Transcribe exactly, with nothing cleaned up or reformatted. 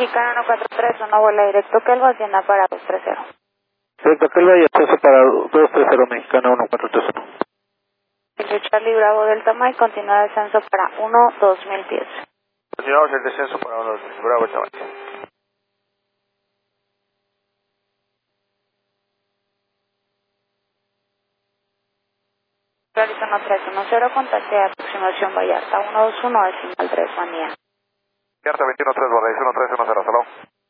Mexicano uno cuatro tres uno, vuela directo Kelva, Hacienda para dos tres cero. Directo Kelva y acceso para dos tres cero Mexicano uno cuatro tres uno. El Charlie Bravo Delta Mike continúa descenso para uno dos mil pies. Continuamos el descenso para uno dos mil, Bravo Delta Mike. Clarito uno tres uno cero, contacte de aproximación Vallarta uno dos uno, decimal tres, buen día. Vallarta veintiuno tres, Vallarta uno tres uno cero, salón.